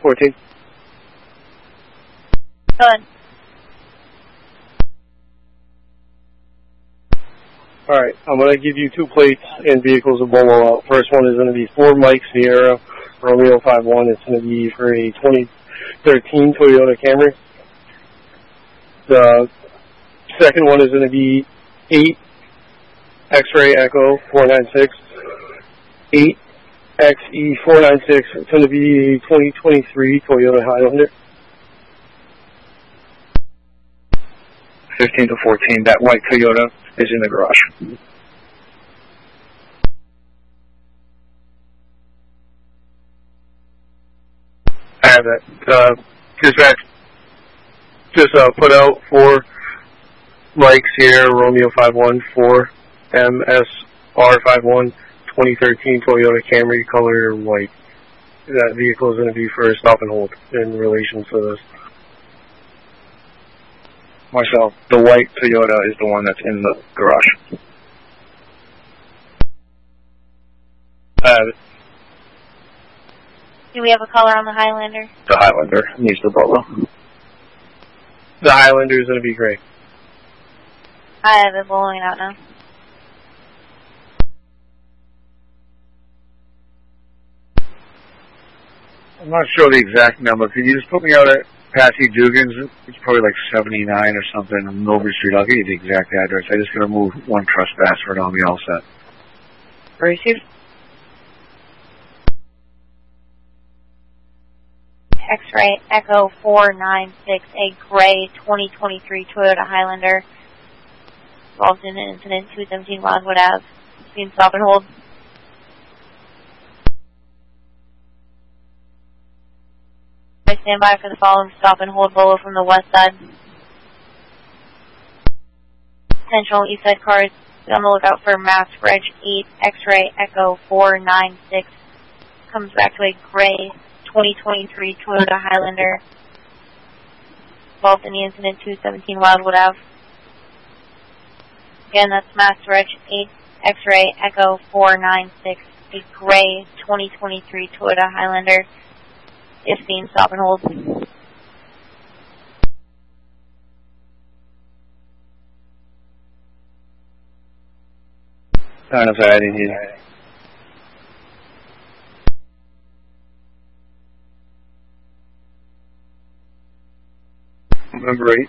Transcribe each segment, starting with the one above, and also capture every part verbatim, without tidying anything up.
fourteen. Go ahead. All right, I'm going to give you two plates and vehicles of Bolo out. First one is going to be Ford Mike Sierra Romeo five one. It's going to be for a twenty thirteen Toyota Camry. The second one is going to be eight X-Ray Echo four nine six. eight X E four nine six. It's going to be a twenty twenty-three Toyota Highlander. fifteen to fourteen, that white Toyota is in the garage. I have that. Uh, dispatch just uh, put out for Mike Sierra Romeo five one four M S R five one twenty thirteen Toyota Camry, color white. That vehicle is going to be for a stop and hold in relation to this. Marcel, the white Toyota is the one that's in the garage. I have it. Do we have a color on the Highlander? The Highlander needs the Bolo. The Highlander is going to be gray. I have it blowing out now. I'm not sure the exact number. Can you just put me out at Patsy Dugan's? It's probably like seventy-nine or something on Milbury Street. I'll get you the exact address. I just got to move one trespasser and I'll be all set. Received. X-Ray Echo four nine six, a gray twenty twenty-three Toyota Highlander. Involved in an incident, two seventeen Wildwood Avenue. Being stop and hold. I stand by for the following stop and hold Bolo from the west side. Potential east side cars. Be on the lookout for Mass Reg eight X-Ray Echo four nine six. Comes back to a gray twenty twenty-three Toyota Highlander. Involved in the incident, two seventeen Wildwood Avenue. Again, that's Mass Reg eight X-Ray Echo four nine six, a gray twenty twenty-three Toyota Highlander. If seen, stop and hold. I'm sorry, I didn't hear that. Number eight.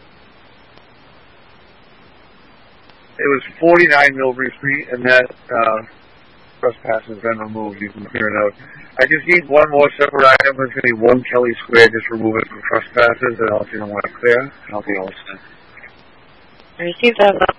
It was forty-nine Milbury Street, and that uh, trespass has been removed. You can clear it out. I just need one more separate item. It's going to be one Kelly Square. Just remove it from trespasses, and I'll see them when it's clear. And I'll be all set. Received that.